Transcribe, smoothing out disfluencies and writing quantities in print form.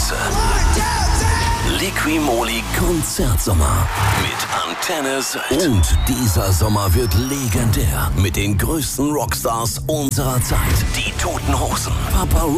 Größe. Liqui-Moly Konzertsommer mit Antennes und dieser Sommer wird legendär mit den größten Rockstars unserer Zeit. Die Toten Hosen, Papa